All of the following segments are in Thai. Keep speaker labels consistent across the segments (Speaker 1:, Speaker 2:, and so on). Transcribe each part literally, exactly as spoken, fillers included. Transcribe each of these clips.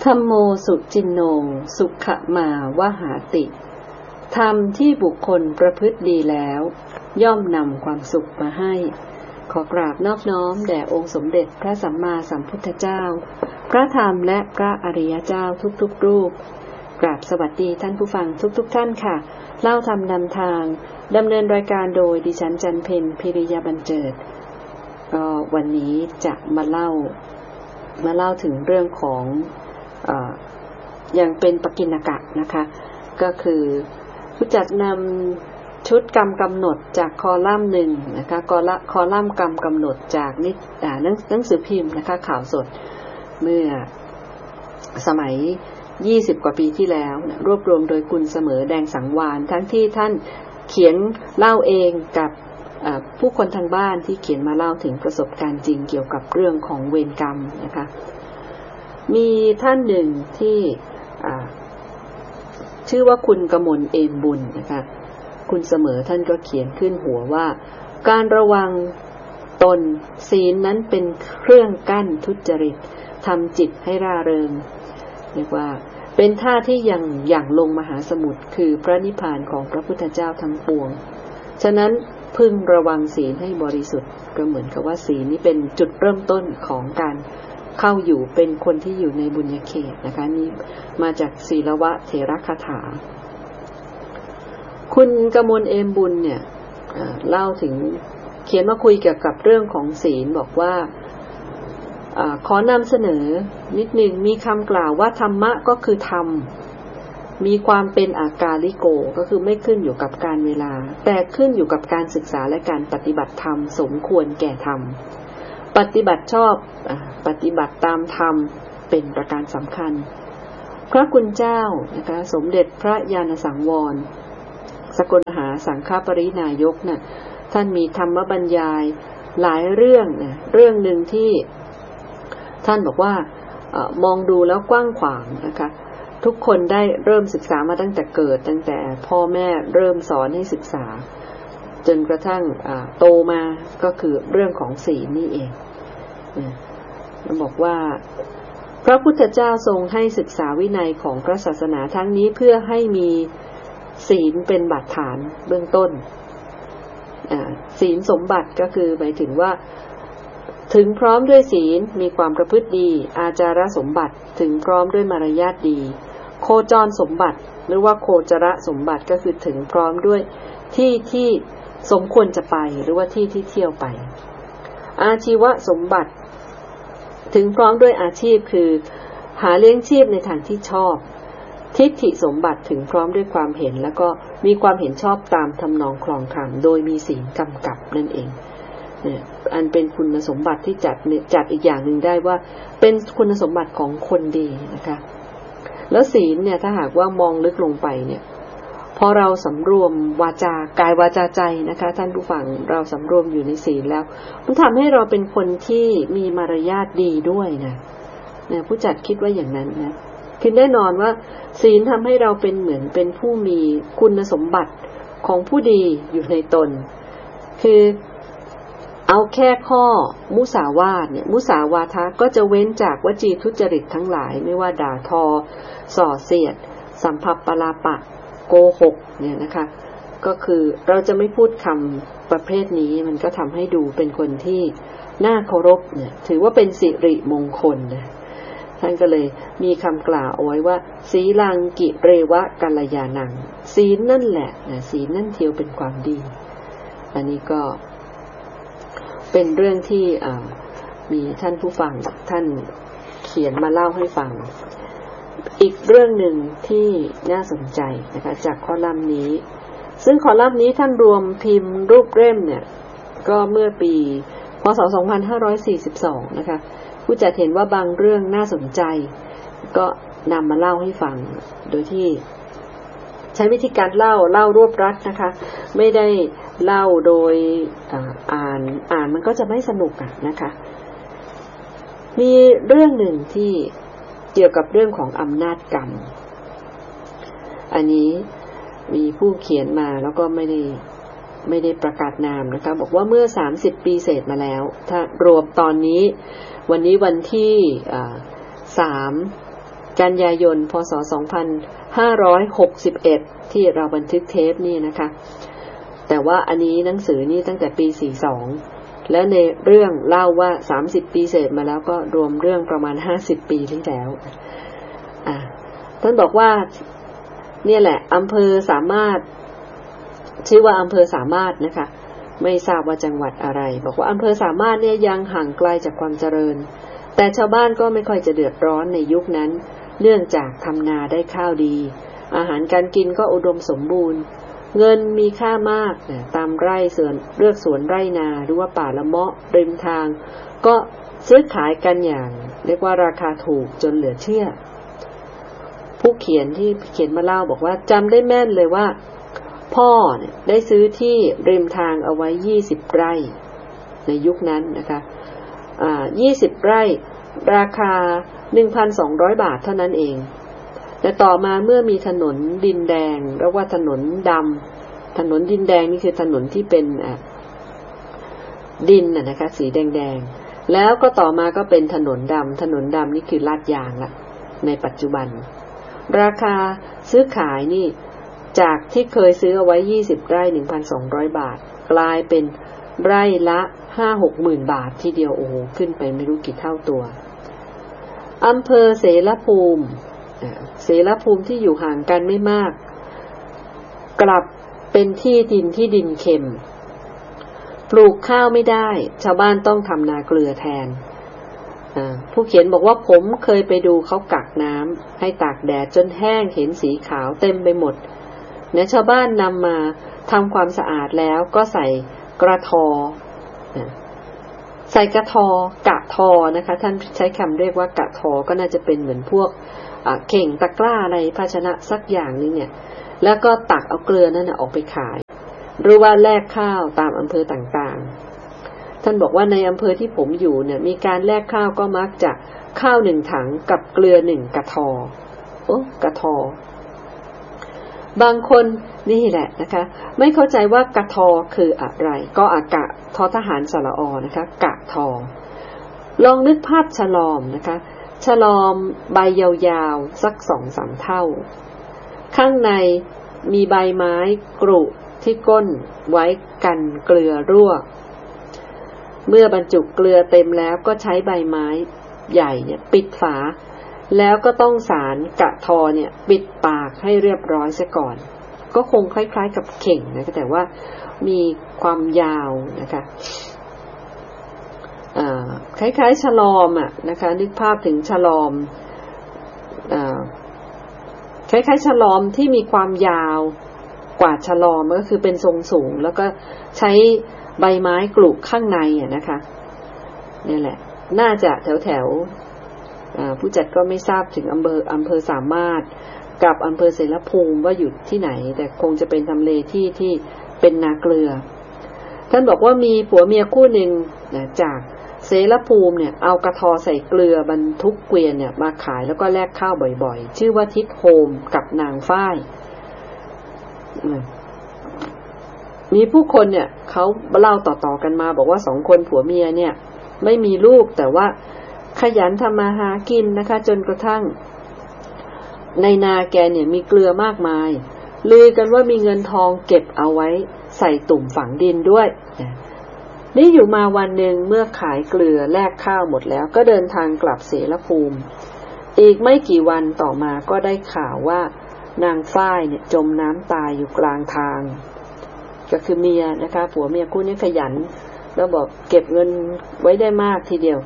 Speaker 1: ธัมโมสุจินโนสุขมาวหาติธรรมที่บุคคลประพฤติดีแล้วย่อมนำความสุขมาให้ขอกราบนอบน้อมแด่องค์สมเด็จพระสัมมาสัมพุทธเจ้าพระธรรมและพระอริยเจ้าทุกๆรูปกราบสวัสดีท่านผู้ฟังทุกๆท่านค่ะเล่าธรรมนำทางดำเนินรายการโดยดิฉันจันเพ็ญพิริยบรรเจิดก็วันนี้จะมาเล่ามาเล่าถึงเรื่องของเอ่อยังเป็นปกิณกะนะคะก็คือผู้จัดนำชุดกรรมกำหนดจากคอลัมน์หนึ่งนะคะคอลัมน์คอลัมน์กรรมกำหนดจากนิอ่าหนังสือพิมพ์นะคะข่าวสดเมื่อสมัยยี่สิบกว่าปีที่แล้วนะรวบรวมโดยคุณเสมอแดงสังวาลทั้งที่ท่านเขียนเล่าเองกับผู้คนทางบ้านที่เขียนมาเล่าถึงประสบการณ์จริงเกี่ยวกับเรื่องของเวรกรรมนะคะมีท่านหนึ่งที่ชื่อว่าคุณกมลเอมบุญนะคะคุณเสมอท่านก็เขียนขึ้นหัวว่าการระวังตนศีลนั้นเป็นเครื่องกั้นทุจริตทำจิตให้ร่าเริงเรียกว่าเป็นท่าที่ยังอย่างลงมหาสมุทรคือพระนิพพานของพระพุทธเจ้าทั้งปวงฉะนั้นพึงระวังศีลให้บริสุทธิ์ก็เหมือนกับว่าศีลนี้เป็นจุดเริ่มต้นของการเข้าอยู่เป็นคนที่อยู่ในบุญญาเขตนะคะนี่มาจากศีลวะเถรคถาคุณกมลเอมบุญเนี่ยเล่าถึงเขียนมาคุยเกี่ยวกับเรื่องของศีลบอกว่าขอนำเสนอนิดหนึ่งมีคำกล่าวว่าธรรมะก็คือธรรมมีความเป็นอากาลิโกก็คือไม่ขึ้นอยู่กับการเวลาแต่ขึ้นอยู่กับการศึกษาและการปฏิบัติธรรมสมควรแก่ธรรมปฏิบัติชอบปฏิบัติตามธรรมเป็นประการสำคัญพระคุณเจ้านะคะสมเด็จพระญาณสังวรสกลมหาสังฆปรินายกน่ะท่านมีธรรมบรรยายหลายเรื่องนะเรื่องหนึ่งที่ท่านบอกว่าเอ่อมองดูแล้วกว้างขวางนะคะทุกคนได้เริ่มศึกษามาตั้งแต่เกิดตั้งแต่พ่อแม่เริ่มสอนให้ศึกษาจนกระทั่งโตมาก็คือเรื่องของศีลนี่เองมันบอกว่าพระพุทธเจ้าทรงให้ศึกษาวินัยของพระศาสนาทั้งนี้เพื่อให้มีศีลเป็นบาดฐานเบื้องต้นศีลสมบัติก็คือหมายถึงว่าถึงพร้อมด้วยศีลมีความประพฤติดีอาจารสมบัติถึงพร้อมด้วยมารยาทดีโคจรสมบัติหรือว่าโคจรสมบัติก็คือถึงพร้อมด้วยที่ที่สมควรจะไปหรือว่าที่ที่เที่ยวไปอาชีวสมบัติถึงพร้อมด้วยอาชีพคือหาเลี้ยงชีพในทางที่ชอบทิฏฐิสมบัติถึงพร้อมด้วยความเห็นแล้วก็มีความเห็นชอบตามทำนองคลองธรรมโดยมีศีลกำกับนั่นเองเนี่ยอันเป็นคุณสมบัติที่จัดจัดอีกอย่างหนึ่งได้ว่าเป็นคุณสมบัติของคนดีนะคะแล้วศีลเนี่ยถ้าหากว่ามองลึกลงไปเนี่ยพอเราสำรวมวาจากายวาจาใจนะคะท่านผู้ฟังเราสำรวมอยู่ในศีลแล้วมันทำให้เราเป็นคนที่มีมารยาทดีด้วยนะเนี่ยผู้จัดคิดว่าอย่างนั้นนะคือแน่นอนว่าศีลทำให้เราเป็นเหมือนเป็นผู้มีคุณสมบัติของผู้ดีอยู่ในตนคือเอาแค่ข้อมุสาวาทเนี่ยมุสาวาทะก็จะเว้นจากวจีทุจริตทั้งหลายไม่ว่าด่าทอส่อเสียดสัมภัปปลาปะโกหกเนี่ยนะคะก็คือเราจะไม่พูดคำประเภทนี้มันก็ทำให้ดูเป็นคนที่น่าเคารพเนี่ยถือว่าเป็นสิริมงคลนะท่านก็เลยมีคำกล่าวเอาไว้ว่าศีลังกิเรวะกัลยาณังศีลนั่นแหละนะศีลนั่นเทียวเป็นความดีอันนี้ก็เป็นเรื่องที่มีท่านผู้ฟังท่านเขียนมาเล่าให้ฟังอีกเรื่องหนึ่งที่น่าสนใจนะคะจากคอลัมน์นี้ซึ่งคอลัมน์นี้ท่านรวมพิมพ์รูปเล่มเนี่ยก็เมื่อปีพ.ศ. สองพันห้าร้อยสี่สิบสองนะคะผู้จัดเห็นว่าบางเรื่องน่าสนใจก็นำมาเล่าให้ฟังโดยที่ใช้วิธีการเล่าเล่ารวบรัดนะคะไม่ได้เล่าโดยอ่านอ่านมันก็จะไม่สนุกอ่ะนะคะมีเรื่องหนึ่งที่เกี่ยวกับเรื่องของอำนาจกรรมอันนี้มีผู้เขียนมาแล้วก็ไม่ได้ไม่ได้ประกาศนามนะคะบอกว่าเมื่อสามสิบปีเศษมาแล้วถ้ารวมตอนนี้วันนี้วันที่สามกันยายนพศสองพันห้าร้อยหกสิบเอ็ดที่เราบันทึกเทปนี่นะคะแต่ว่าอันนี้หนังสือนี่ตั้งแต่ปีสี่สิบสองและในเรื่องเล่าว่าสามสิบปีเศษมาแล้วก็รวมเรื่องประมาณห้าสิบปีที่แล้วอ่ะท่านบอกว่าเนี่ยแหละอำเภอสามารถชื่อว่าอำเภอสามารถนะคะไม่ทราบว่าจังหวัดอะไรบอกว่าอำเภอสามารถเนี่ยยังห่างไกลจากความเจริญแต่ชาวบ้านก็ไม่ค่อยจะเดือดร้อนในยุคนั้นเนื่องจากทำนาได้ข้าวดีอาหารการกินก็อุดมสมบูรณ์เงินมีค่ามากนะตามไร่สวนเลือกสวนไร่นาหรือว่าป่าละเมาะริมทางก็ซื้อขายกันอย่างเรียกว่าราคาถูกจนเหลือเชื่อผู้เขียนที่เขียนมาเล่าบอกว่าจำได้แม่นเลยว่าพ่อเนี่ยได้ซื้อที่ริมทางเอาไว้ยี่สิบไร่ในยุคนั้นนะคะอ่ายี่สิบไร่ราคา หนึ่งพันสองร้อย บาทเท่านั้นเองแต่ต่อมาเมื่อมีถนนดินแดงเรียกว่าถนนดำถนนดินแดงนี่คือถนนที่เป็นดินน่ะนะคะสีแดงๆแล้วก็ต่อมาก็เป็นถนนดำถนนดำนี่คือลาดยางละในปัจจุบันราคาซื้อขายนี่จากที่เคยซื้อเอาไว้ยี่สิบไร่ หนึ่งพันสองร้อย บาทกลายเป็นไร่ละ ห้าหกหมื่น บาททีเดียวโอ้โหขึ้นไปไม่รู้กี่เท่าตัวอำเภอเสรภูมิเสรภูมิที่อยู่ห่างกันไม่มากกลับเป็นที่ดินที่ดินเค็มปลูกข้าวไม่ได้ชาวบ้านต้องทำนาเกลือแทนผู้เขียนบอกว่าผมเคยไปดูเขากักน้ำให้ตากแดดจนแห้งเห็นสีขาวเต็มไปหมดเนี่ยชาวบ้านนำมาทำความสะอาดแล้วก็ใส่กระทอใส่กระทอกะทอนะคะท่านใช้คำเรียกว่ากะทอก็น่าจะเป็นเหมือนพวกเข่งตะกร้าอะไรภาชนะสักอย่างนึงเนี่ยแล้วก็ตักเอาเกลือนั่นนะออกไปขายหรือว่าแลกข้าวตามอำเภอต่างๆท่านบอกว่าในอำเภอที่ผมอยู่เนี่ยมีการแลกข้าวก็มักจะข้าวหนึ่งถังกับเกลือหนึ่งกระทอโอ้กระทอบางคนนี่แหละนะคะไม่เข้าใจว่ากะทอคืออะไรก็อากะทอทหารสระอนะคะกะทอลองนึกภาพฉลอมนะคะฉลอมใบยาวๆสักสองสามเท่าข้างในมีใบไม้กรุที่ก้นไว้กันเกลือรั่วเมื่อบรรจุเกลือเต็มแล้วก็ใช้ใบไม้ใหญ่เนี่ยปิดฝาแล้วก็ต้องสารกะทอเนี่ยปิดปากให้เรียบร้อยซะก่อนก็คงคล้ายๆกับเข่งนะแต่ว่ามีความยาวนะคะคล้ายๆฉลอมอ่ะนะคะนึกภาพถึงฉลอมคล้ายๆฉลอมที่มีความยาวกว่าฉลอมก็คือเป็นทรงสูงแล้วก็ใช้ใบไม้กลุกข้างในอ่ะนะคะนี่แหละน่าจะแถวๆผู้จัดก็ไม่ทราบถึงอำเภออำเภอสามารถกับอำเภอเสรภูมิว่าอยู่ที่ไหนแต่คงจะเป็นทำเลที่ที่เป็นนาเกลือท่านบอกว่ามีผัวเมียคู่หนึ่งจากเสรภูมิเนี่ยเอากระทอใส่เกลือบรรทุกเกวียนเนี่ยมาขายแล้วก็แลกข้าวบ่อยๆชื่อว่าทิดโฮมกับนางฝ้ายมีผู้คนเนี่ยเขาเล่าต่อๆกันมาบอกว่าสองคนผัวเมียเนี่ยไม่มีลูกแต่ว่าขยันทำมาหากินนะคะจนกระทั่งในนาแกเนี่ยมีเกลือมากมายลือกันว่ามีเงินทองเก็บเอาไว้ใส่ตุ่มฝังดินด้วยนี่อยู่มาวันหนึ่งเมื่อขายเกลือแลกข้าวหมดแล้วก็เดินทางกลับเสรภูมิอีกไม่กี่วันต่อมาก็ได้ข่าวว่านางฝ้ายเนี่ยจมน้ำตายอยู่กลางทางก็คือเมียนะคะผัวเมียคู่นี้ขยันแล้วบอกเก็บเงินไว้ได้มากทีเดียว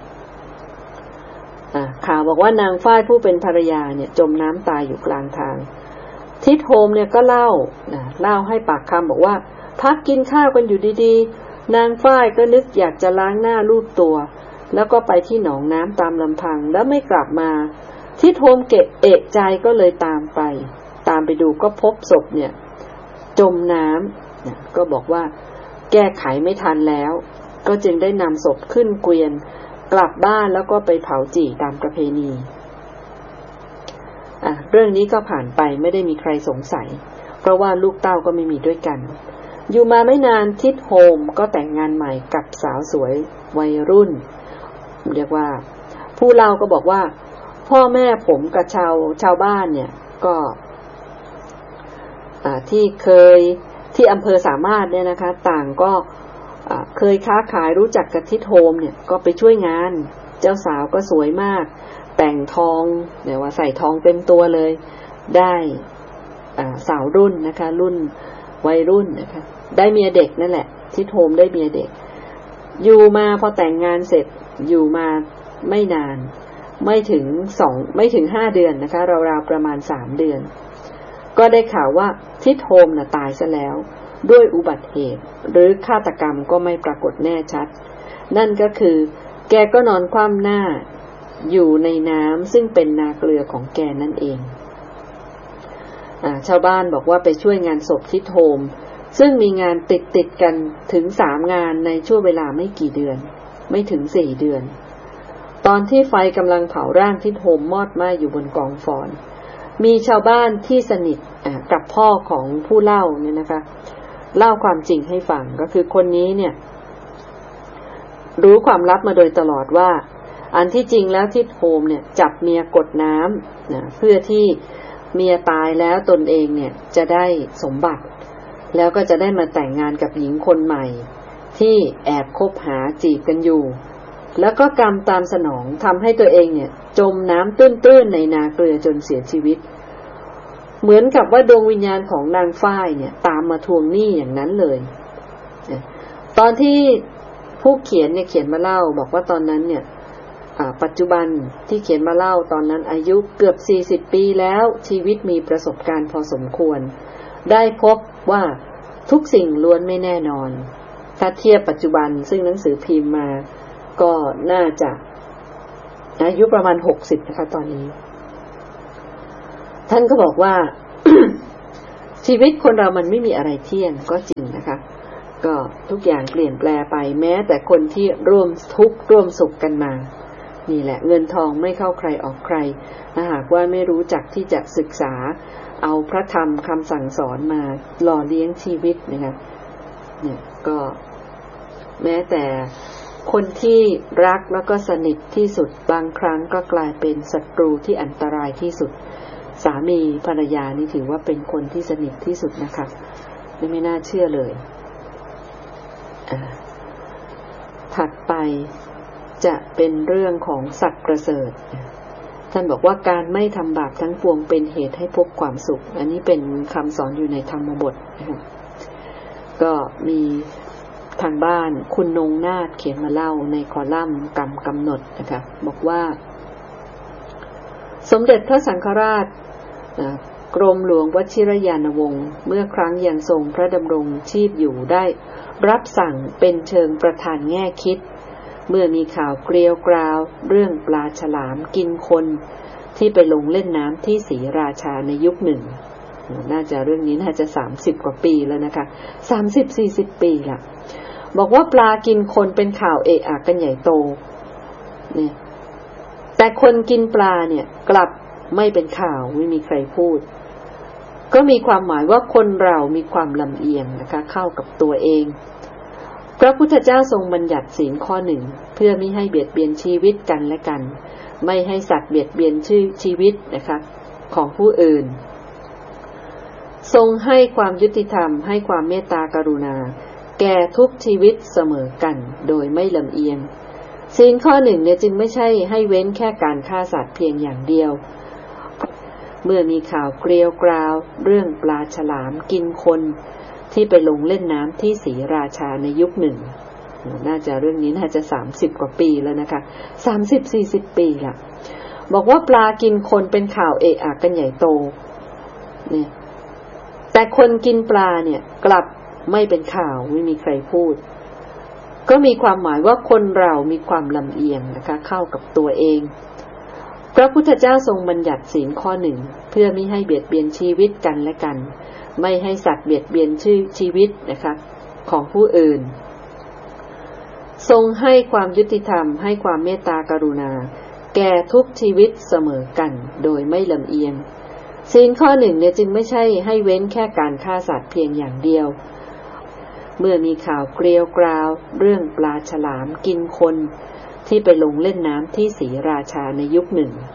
Speaker 1: ข่าวบอกว่านางฝ้ายผู้เป็นภรรยาเนี่ยจมน้ำตายอยู่กลางทางทิดโฮมเนี่ยก็เล่าเล่าให้ปากคำบอกว่าพักกินข้าวกันอยู่ดีๆนางฝ้ายก็นึกอยากจะล้างหน้าลูบตัวแล้วก็ไปที่หนองน้ำตามลำพังแล้วไม่กลับมาทิดโฮมเกะเอะใจก็เลยตามไปตามไปดูก็พบศพเนี่ยจมน้ำก็บอกว่าแก้ไขไม่ทันแล้วก็จึงได้นำศพขึ้นเกวียนกลับบ้านแล้วก็ไปเผาจี่ตามประเพณีอ่ะเรื่องนี้ก็ผ่านไปไม่ได้มีใครสงสัยเพราะว่าลูกเต้าก็ไม่มีด้วยกันอยู่มาไม่นานทิดโฮมก็แต่งงานใหม่กับสาวสวยวัยรุ่นเรียกว่าผู้เล่าก็บอกว่าผพ่อแม่ผมกับชาวชาวบ้านเนี่ยก็ที่เคยที่อำเภอสามารถเนี่ยนะคะต่างก็เคยค้าขายรู้จักกับทิศโฮมเนี่ยก็ไปช่วยงานเจ้าสาวก็สวยมากแต่งทองเนี่ยว่าใส่ทองเต็มตัวเลยได้สาวรุ่นนะคะรุ่นวัยรุ่นนะคะได้เมียเด็กนั่นแหละทิศโฮมได้เมียเด็กอยู่มาพอแต่งงานเสร็จอยู่มาไม่นานไม่ถึงสองไม่ถึงห้าเดือนนะคะราวๆประมาณสามเดือนก็ได้ข่าวว่าทิศโฮมน่ะตายซะแล้วด้วยอุบัติเหตุหรือฆาตกรรมก็ไม่ปรากฏแน่ชัดนั่นก็คือแกก็นอนคว่ำหน้าอยู่ในน้ำซึ่งเป็นนาเกลือของแกนั่นเองอ่าชาวบ้านบอกว่าไปช่วยงานศพทิศโฮมซึ่งมีงานติดติดกันถึงสามงานในช่วงเวลาไม่กี่เดือนไม่ถึงสี่เดือนตอนที่ไฟกำลังเผาร่างทิศโฮมมอดไหม้อยู่บนกองฟอนมีชาวบ้านที่สนิทกับพ่อของผู้เล่าเนี่ยนะคะเล่าความจริงให้ฟังก็คือคนนี้เนี่ยรู้ความลับมาโดยตลอดว่าอันที่จริงแล้วทิศโฮมเนี่ยจับเมียกดน้ำนะเพื่อที่เมียตายแล้วตนเองเนี่ยจะได้สมบัติแล้วก็จะได้มาแต่งงานกับหญิงคนใหม่ที่แอบคบหาจีบกันอยู่แล้วก็กรรมตามสนองทำให้ตัวเองเนี่ยจมน้ำตื้นๆในนาเกลือจนเสียชีวิตเหมือนกับว่าดวงวิญญาณของนางฝ้ายเนี่ยตามมาทวงหนี้อย่างนั้นเลยตอนที่ผู้เขียนเนี่ยเขียนมาเล่าบอกว่าตอนนั้นเนี่ยปัจจุบันที่เขียนมาเล่าตอนนั้นอายุเกือบสี่สิบปีแล้วชีวิตมีประสบการณ์พอสมควรได้พบว่าทุกสิ่งล้วนไม่แน่นอนถ้าเทียบปัจจุบันซึ่งหนังสือพิมพ์มาก็น่าจะอายุประมาณหกสิบนะคะตอนนี้ท่านก็บอกว่า ชีวิตคนเรามันไม่มีอะไรเที่ยงก็จริงนะคะก็ทุกอย่างเปลี่ยนแปลไปแม้แต่คนที่ร่วมทุกข์ร่วมสุขกันมานี่แหละเงินทองไม่เข้าใครออกใครถ้าหากว่าไม่รู้จักที่จะศึกษาเอาพระธรรมคำสั่งสอนมาหล่อเลี้ยงชีวิตนะคะเนี่ยก็แม้แต่คนที่รักแล้วก็สนิทที่สุดบางครั้งก็กลายเป็นศัตรูที่อันตรายที่สุดสามีภรรยานี่ถือว่าเป็นคนที่สนิทที่สุดนะคะไม่ไม่น่าเชื่อเลยถัดไปจะเป็นเรื่องของสัตว์ประเสริฐท่านบอกว่าการไม่ทำบาปทั้งปวงเป็นเหตุให้พบความสุขอันนี้เป็นคำสอนอยู่ในธรรมบทนะคะก็มีทางบ้านคุณนงนาถเขียนมาเล่าในคอลัมน์กรรมกำหนดนะคะบอกว่าสมเด็จพระสังฆราชกรมหลวงวชิรยานวงศ์เมื่อครั้งยังทรงพระดำรงชีพอยู่ได้รับสั่งเป็นเชิงประธานแง่คิดเมื่อมีข่าวเกลียวกราวเรื่องปลาฉลามกินคนที่ไปลงเล่นน้ำที่ศรีราชาในยุคหนึ่งน่าจะเรื่องนี้น่าจะสามสิบกว่าปีแล้วนะคะสามสิบสี่สิบปีละบอกว่าปลากินคนเป็นข่าวเอะอะกันใหญ่โตเนี่ยแต่คนกินปลาเนี่ยกลับไม่เป็นข่าวไม่มีใครพูดก็มีความหมายว่าคนเรามีความลำเอียงนะคะเข้ากับตัวเองพระพุทธเจ้าทรงบัญญัติศีลข้อหนึ่งเพื่อมิให้เบียดเบียนชีวิตกันและกันไม่ให้สัตว์เบียดเบียนชื่อชีวิตนะคะของผู้อื่นทรงให้ความยุติธรรมให้ความเมตตากรุณาแก่ทุกชีวิตเสมอกันโดยไม่ลำเอียงศีลข้อหนึ่งเนี่ยจึงไม่ใช่ให้เว้นแค่การฆ่าสัตว์เพียงอย่างเดียวเมื่อมีข่าวเกลียวกราวเรื่องปลาฉลามกินคนที่ไปลงเล่นน้ำที่ศรีราชาในยุคหนึ่งน่าจะเรื่องนี้น่าจะสามสิบกว่าปีแล้วนะคะสามสิบสี่สิบปีละบอกว่าปลากินคนเป็นข่าวเอะอะกันใหญ่โตเนี่ยแต่คนกินปลาเนี่ยกลับไม่เป็นข่าวไม่มีใครพูดก็มีความหมายว่าคนเรามีความลำเอียงนะคะเข้ากับตัวเองพระพุทธเจ้าทรงบัญญัติศีลข้อหนึ่งเพื่อมิให้เบียดเบียนชีวิตกันและกันไม่ให้สัตว์เบียดเบียนชื่อชีวิตนะคะของผู้อื่นทรงให้ความยุติธรรมให้ความเมตตากรุณาแก่ทุกชีวิตเสมอกันโดยไม่ลำเอียงศีลข้อหนึ่งเนี่ยจึงไม่ใช่ให้เว้นแค่การฆ่าสัตว์เพียงอย่างเดียวเมื่อมีข่าวเกลียวกราวเรื่องปลาฉลามกินคนที่ไปลงเล่นน้ำที่ศรีราชาในยุคหนึ่ง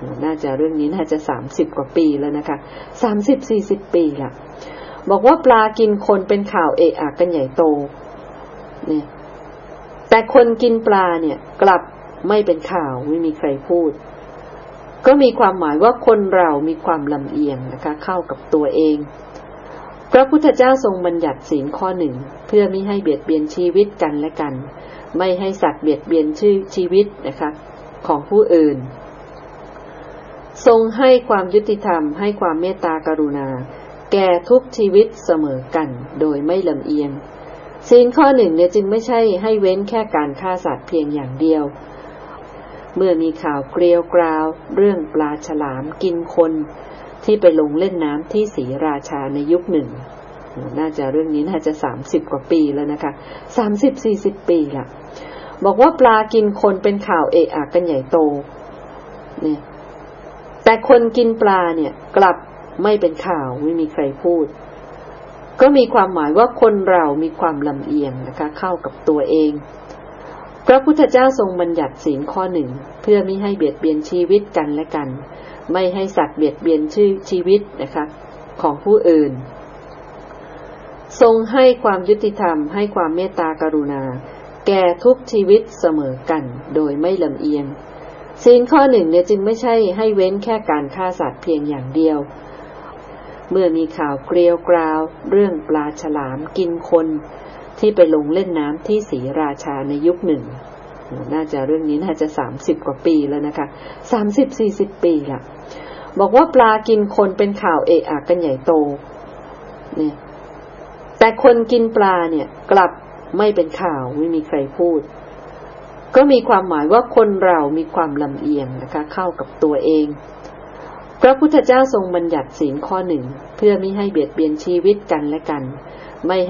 Speaker 1: น่าจะเรื่องนี้น่าจะสามสิบกว่าปีแล้วนะคะสามสิบสี่สิบปีละบอกว่าปลากินคนเป็นข่าวเอะอะกันใหญ่โตเนี่ยแต่คนกินปลาเนี่ยกลับไม่เป็นข่าวไม่มีใครพูดก็มีความหมายว่าคนเรามีความลำเอียงนะคะเข้ากับตัวเองพระพุทธเจ้าทรงบัญญัติศีลข้อหนึ่งเพื่อมิให้เบียดเบียนชีวิตกันและกันไม่ให้สัตว์เบียดเบียนชื่อชีวิตนะคะของผู้อื่นทรงให้ความยุติธรรมให้ความเมตตากรุณาแก่ทุกชีวิตเสมอกันโดยไม่ลำเอียงศีลข้อหนึ่งเนี่ยจึงไม่ใช่ให้เว้นแค่การฆ่าสัตว์เพียงอย่างเดียวเมื่อมีข่าวเกลียวกราวเรื่องปลาฉลามกินคนที่ไปลงเล่นน้ำที่ศรีราชาในยุคหนึ่งน่าจะเรื่องนี้น่าจะสามสิบกว่าปีแล้วนะคะสามสิบสี่สิบปีละบอกว่าปลากินคนเป็นข่าวเอะอะกันใหญ่โตเนี่ยแต่คนกินปลาเนี่ยกลับไม่เป็นข่าวไม่มีใครพูดก็มีความหมายว่าคนเรามีความลำเอียงนะคะเข้ากับตัวเองพระพุทธเจ้าทรงบัญญัติศีลข้อหนึ่งเพื่อมิให้เบียดเบียนชีวิตกันและกันไม่ให้สัตว์เบียดเบียนชื่อชีวิตนะคะของผู้อื่นทรงให้ความยุติธรรมให้ความเมตตากรุณาแก่ทุกชีวิตเสมอกันโดยไม่ลำเอียงศีลข้อหนึ่งเนี่ยจึงไม่ใช่ให้เว้นแค่การฆ่าสัตว์เพียงอย่างเดียวเมื่อมีข่าวเกลียวกราวเรื่องปลาฉลามกินคนที่ไปลงเล่นน้ำที่ศรีราชาในยุคหนึ่งน่าจะเรื่องนี้น่าจะสามสิบกว่าปีแล้วนะคะสามสิบสี่สิบปีละบอกว่าปลากินคนเป็นข่าวเอะอะกันใหญ่โตเนี่ยแต่คนกินปลาเนี่ยกลับไม่เป็นข่าวไม่มีใครพูดก็มีความหมายว่าคนเรามีความลำเอียงนะคะเข้ากับตัวเองพระพุทธเจ้าทรงบัญญัติศีลข้อหนึ่งเพื่อมิให้เบียดเบียนชีวิตกันและกันไม่